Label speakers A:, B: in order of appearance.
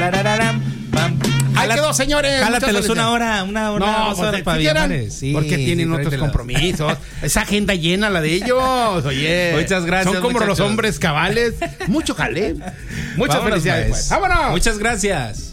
A: Parararam, pam.
B: Ahí quedó, señores.
A: Jálatelos una hora,
B: No,
A: dos horas para Villafares. Sí,
B: porque tienen otros
A: tráetelos.
B: compromisos. Esa agenda llena, la de ellos. Oye.
A: Muchas gracias,
B: Son como
A: muchachos.
B: los hombres cabales. Mucho jale. Muchas
A: Vámonos,
B: felicidades,
A: pues.
B: pues. ¡Vámonos!
A: Muchas gracias.